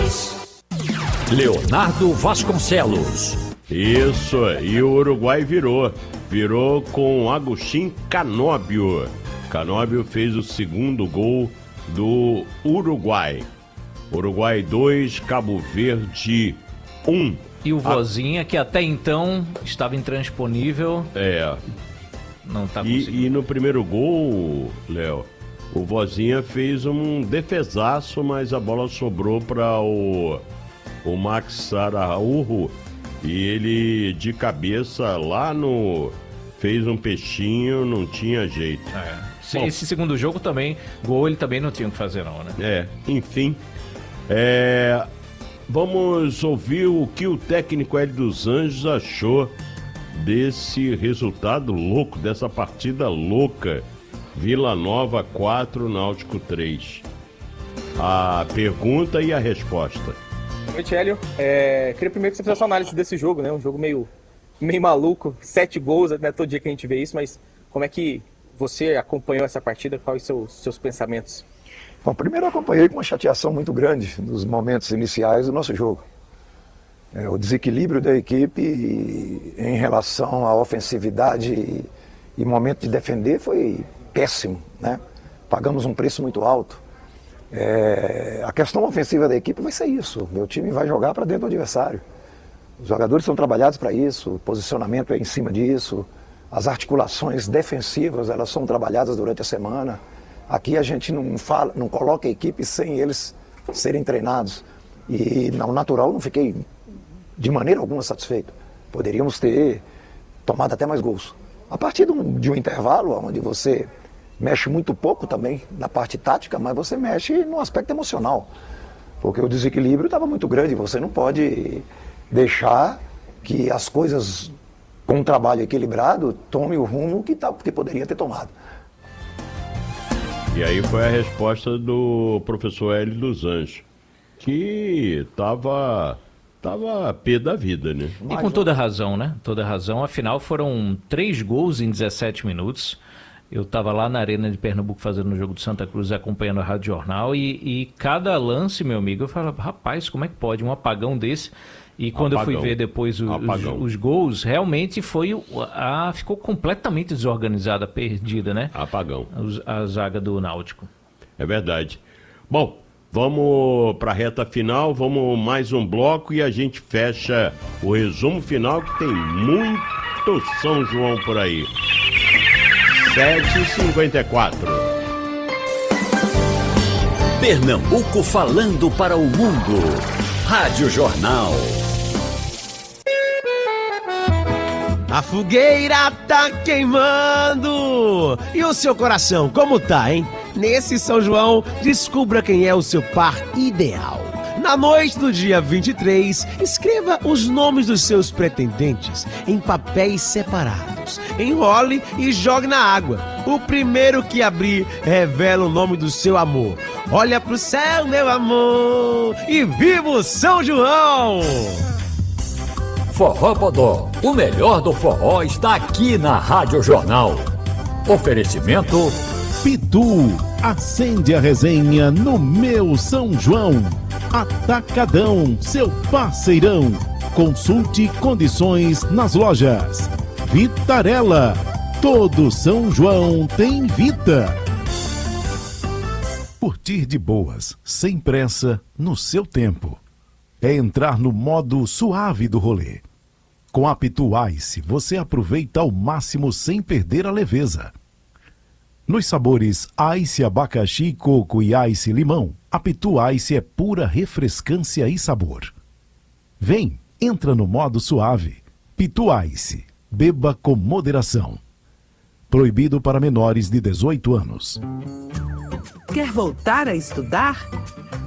Leonardo Vasconcelos. Isso, e o Uruguai virou com Agustín Canóbio. Canóbio fez o segundo gol do Uruguai. Uruguai 2, Cabo Verde 1. E o Vozinha, que até então estava intransponível. Não tá conseguindo. E no primeiro gol, Léo, o Vozinha fez um defesaço, mas a bola sobrou para o Max Araújo. E ele, de cabeça, fez um peixinho, não tinha jeito. Bom, esse segundo jogo também, gol ele também não tinha o que fazer não, né? Enfim. Vamos ouvir o que o técnico Hélio dos Anjos achou desse resultado louco, dessa partida louca. Vila Nova 4, Náutico 3. A pergunta e a resposta. Boa noite, Hélio. Queria primeiro que você fizesse uma análise desse jogo, né? Um jogo meio maluco, 7 gols, não é todo dia que a gente vê isso, mas como é que você acompanhou essa partida? Quais são os seus pensamentos? Bom, primeiro eu acompanhei com uma chateação muito grande nos momentos iniciais do nosso jogo. O desequilíbrio da equipe em relação à ofensividade e momento de defender foi péssimo, né? Pagamos um preço muito alto. A questão ofensiva da equipe vai ser isso. Meu time vai jogar para dentro do adversário. Os jogadores são trabalhados para isso, o posicionamento é em cima disso, as articulações defensivas elas são trabalhadas durante a semana. Aqui a gente não coloca a equipe sem eles serem treinados. E no natural não fiquei de maneira alguma satisfeito. Poderíamos ter tomado até mais gols. A partir de um intervalo onde você mexe muito pouco também na parte tática, mas você mexe no aspecto emocional. Porque o desequilíbrio estava muito grande, você não pode deixar que as coisas com um trabalho equilibrado tome o rumo que poderia ter tomado. E aí foi a resposta do professor Hélio dos Anjos, que tava pé da vida, né? E com toda razão, né? Toda razão, afinal foram 3 gols em 17 minutos. Eu estava lá na Arena de Pernambuco fazendo o jogo do Santa Cruz, acompanhando a Rádio Jornal, e cada lance, meu amigo, eu falava, rapaz, como é que pode um apagão desse? E quando eu fui ver depois os gols, realmente ficou completamente desorganizada, perdida, né? Apagão. A zaga do Náutico. É verdade. Bom, vamos para a reta final, vamos mais um bloco e a gente fecha o resumo final, que tem muito São João por aí. 7h54. Pernambuco falando para o mundo. Rádio Jornal. A fogueira tá queimando! E o seu coração, como tá, hein? Nesse São João, descubra quem é o seu par ideal. Na noite do dia 23, escreva os nomes dos seus pretendentes em papéis separados. Enrole e jogue na água. O primeiro que abrir revela o nome do seu amor. Olha pro céu, meu amor, e viva o São João! Forró Bodó, o melhor do forró está aqui na Rádio Jornal. Oferecimento Pitu, acende a resenha no meu São João. Atacadão, seu parceirão. Consulte condições nas lojas. Vitarella, todo São João tem Vita. Curtir de boas, sem pressa, no seu tempo. É entrar no modo suave do rolê. Com a Pitu Ice, você aproveita ao máximo sem perder a leveza. Nos sabores Ice Abacaxi, Coco e Ice Limão, a Pitu Ice é pura refrescância e sabor. Vem, entra no modo suave. Pitu Ice, beba com moderação. Proibido para menores de 18 anos. Quer voltar a estudar?